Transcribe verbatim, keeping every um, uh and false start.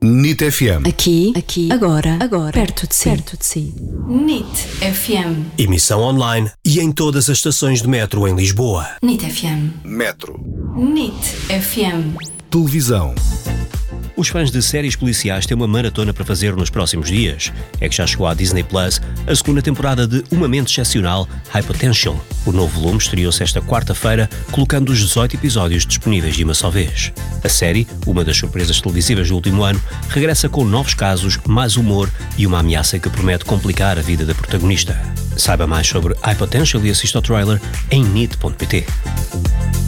N I T F M. Aqui, aqui, agora, agora, perto de si, perto de si. N I T F M. Emissão online e em todas as estações de metro em Lisboa. N I T F M. Metro. N I T F M. Televisão. Os fãs de séries policiais têm uma maratona para fazer nos próximos dias. É que já chegou à Disney Plus a segunda temporada de Uma Mente Excepcional, High Potential. O novo volume estreou-se esta quarta-feira, colocando os dezoito episódios disponíveis de uma só vez. A série, uma das surpresas televisivas do último ano, regressa com novos casos, mais humor e uma ameaça que promete complicar a vida da protagonista. Saiba mais sobre High Potential e assista ao trailer em N I T ponto P T.